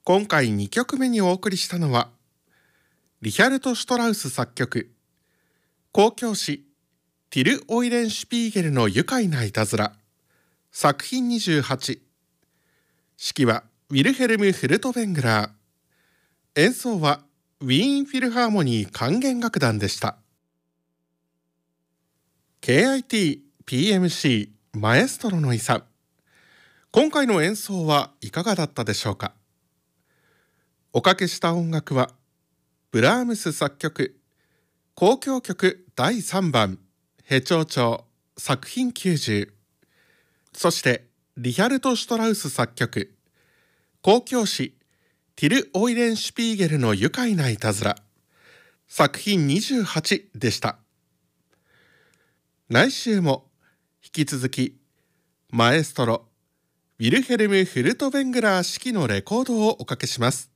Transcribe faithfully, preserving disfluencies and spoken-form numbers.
今回にきょくめにお送りしたのはリヒャルト・シュトラウス作曲、交響詩ティル・オイレンシュピーゲルの愉快ないたずら、作品にじゅうはち、指揮はウィルヘルム・フルトベングラー、演奏はウィーンフィルハーモニー管弦楽団でした。 ケーアイティー ピーエムシー マエストロの遺産、今回の演奏はいかがだったでしょうか。おかけした音楽はブラームス作曲交響曲だいさんばんヘ長調作品きゅうじゅう、そしてリヒャルト・シュトラウス作曲交響詩ティル・オイレンシュピーゲルの愉快ないたずら、作品にじゅうはちでした。来週も引き続きマエストロウィルヘルム・フルトベングラー指揮のレコードをおかけします。